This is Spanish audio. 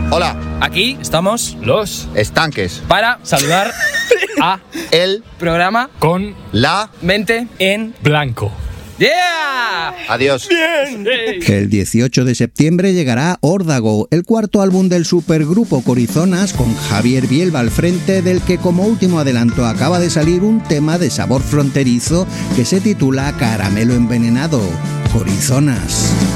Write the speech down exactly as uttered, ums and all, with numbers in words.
Hola. Aquí estamos los estanques para saludar a el programa con la mente en blanco. ¡Yeah! Adiós. Bien. El dieciocho de septiembre llegará Órdago, el cuarto álbum del supergrupo Corizonas, con Javier Bielba al frente, del que como último adelanto acaba de salir un tema de sabor fronterizo que se titula Caramelo Envenenado. Corizonas.